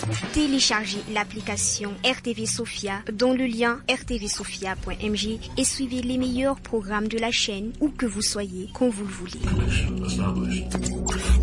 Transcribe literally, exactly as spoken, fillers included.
Téléchargez l'application R T V Sofia dans le lien r t v sofia point m j et suivez les meilleurs programmes de la chaîne où que vous soyez, quand vous le voulez.